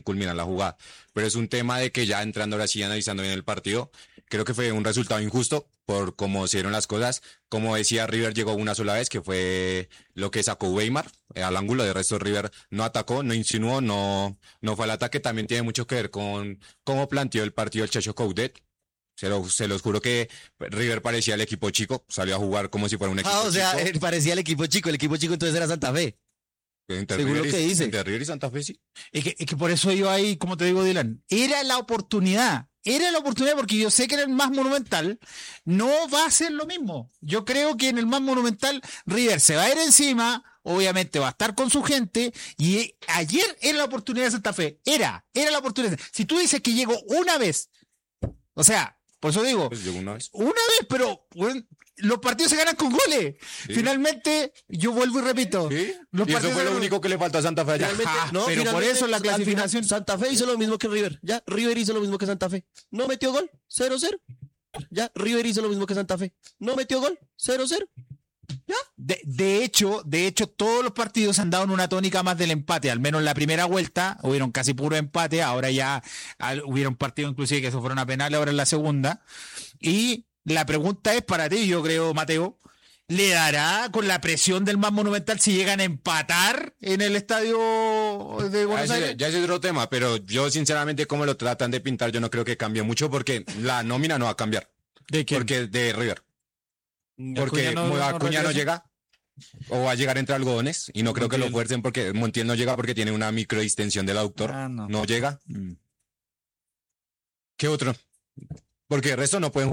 culminar la jugada. Pero es un tema de que ya entrando ahora sí, analizando bien el partido, creo que fue un resultado injusto por cómo se dieron las cosas. Como decía, River llegó una sola vez, que fue lo que sacó Weimar al ángulo. De resto, River no atacó, no insinuó, no fue al ataque. También tiene mucho que ver con cómo planteó el partido el Chacho Coudet. Se los juro que River parecía el equipo chico, salió a jugar como si fuera un equipo o sea, chico. parecía el equipo chico entonces era Santa Fe. Entre según River lo que y- dice. Entre River y Santa Fe, sí. Es que por eso yo ahí, como te digo, Dylan, era la oportunidad porque yo sé que en el más monumental no va a ser lo mismo. Yo creo que en el más monumental River se va a ir encima, obviamente va a estar con su gente, y ayer era la oportunidad de Santa Fe, era la oportunidad. Si tú dices que llegó una vez, o sea, por eso digo, Pues llegó una vez. una vez, pero bueno, los partidos se ganan con goles. Sí. Finalmente, yo vuelvo y repito. Sí. Los Y eso partidos fue se lo ganan- único que le faltó a Santa Fe allá. Finalmente, Ajá, pero por finalmente, eso la al final, clasificación- Santa Fe hizo lo mismo que River. Ya, River hizo lo mismo que Santa Fe. No metió gol, 0-0. Ya, River hizo lo mismo que Santa Fe. No metió gol, 0-0. De hecho, todos los partidos han dado en una tónica más del empate, al menos en la primera vuelta, hubieron casi puro empate, ahora ya hubieron partidos inclusive que se fueron a penales, ahora en la segunda. Y la pregunta es para ti, yo creo, Mateo, ¿le dará con la presión del más monumental si llegan a empatar en el estadio de Buenos Aires? Ya ese es otro tema, pero yo sinceramente como lo tratan de pintar, yo no creo que cambie mucho porque la nómina no va a cambiar. ¿De quién? Porque de River. Porque Acuña no Acuña no regresa. llega o va a llegar entre algodones y no creo que lo Montiel. fuercen porque Montiel no llega porque tiene una microdistensión del aductor. Ah, no. No llega. ¿Qué otro? Porque el resto no pueden jugar.